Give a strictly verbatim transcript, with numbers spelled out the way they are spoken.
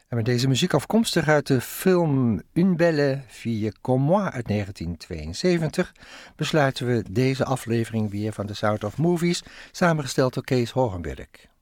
En met deze muziek afkomstig uit de film Une belle fille comme moi uit negentien tweeënzeventig besluiten we deze aflevering weer van The Sound of Movies, samengesteld door Kees Hogenberg.